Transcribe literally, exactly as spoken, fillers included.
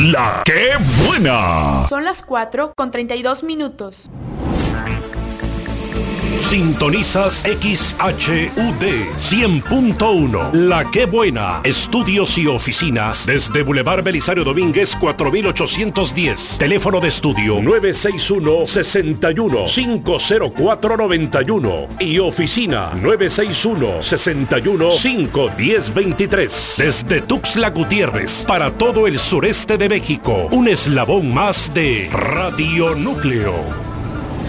La ¡Qué buena! Son las cuatro con treinta y dos minutos. Sintonizas X H U D cien punto uno. La Qué Buena. Estudios y oficinas desde Boulevard Belisario Domínguez cuatro mil ochocientos diez. Teléfono de estudio nueve seis uno, seis uno, cinco cero cuatro, nueve uno y oficina nueve seis uno, seis uno, cinco uno cero, dos tres. Desde Tuxtla Gutiérrez para todo el sureste de México. Un eslabón más de Radio Núcleo.